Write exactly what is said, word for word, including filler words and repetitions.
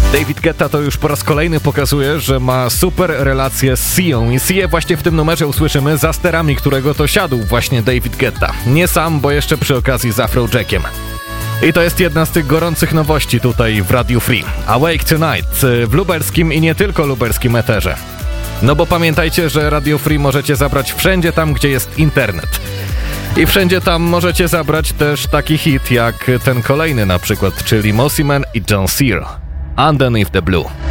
David Guetta to już po raz kolejny pokazuje, że ma super relację z Sią i Się właśnie w tym numerze usłyszymy za sterami, którego to siadł właśnie David Guetta. Nie sam, bo jeszcze przy okazji z Afrojackiem. I to jest jedna z tych gorących nowości tutaj w Radio Free. Awake Tonight w lubelskim i nie tylko lubelskim eterze. No bo pamiętajcie, że Radio Free możecie zabrać wszędzie tam, gdzie jest internet. I wszędzie tam możecie zabrać też taki hit jak ten kolejny na przykład, czyli Mosiman i John Sear. Underneath the Blue.